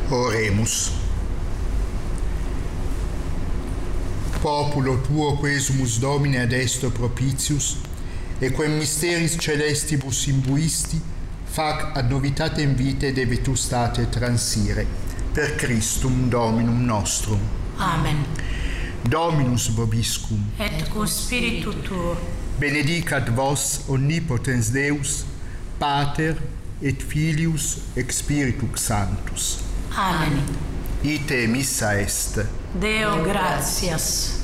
Oremus. Populo tuo quesumus Domine ad esto propitius, e quem mysteris celestibus imbuisti, fac ad novitatem vitae de vetustate transire, per Christum Dominum nostrum. Amen. Dominus vobiscum. Et cum spiritu tuo. Benedicat vos omnipotens Deus, Pater et Filius et Spiritus Sanctus. Amen. Ite missa est. Deo gratias.